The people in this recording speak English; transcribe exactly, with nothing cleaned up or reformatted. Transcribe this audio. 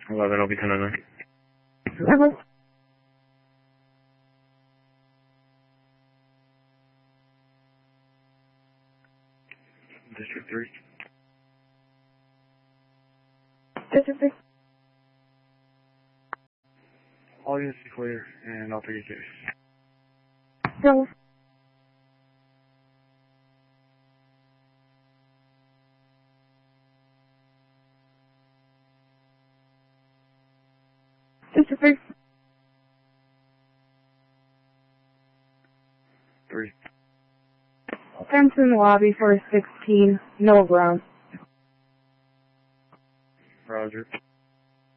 eleven, I'll be ten on nine. Level. District three. District three. All units be clear, and I'll take a case. Level. District three. Three. Fence in the lobby for sixteen, no ground. Roger.